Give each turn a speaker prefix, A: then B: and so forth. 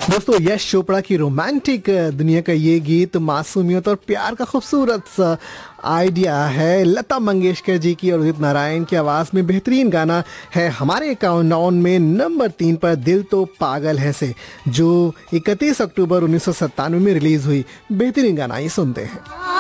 A: दोस्तों, यश चोपड़ा की रोमांटिक दुनिया का ये गीत मासूमियत और प्यार का खूबसूरत सा आइडिया है। लता मंगेशकर जी की और उदित नारायण की आवाज़ में बेहतरीन गाना है। हमारे काउंटडाउन में नंबर 3 पर दिल तो पागल है से, जो 31 अक्टूबर 1997 में रिलीज़ हुई। बेहतरीन गाना ये सुनते हैं।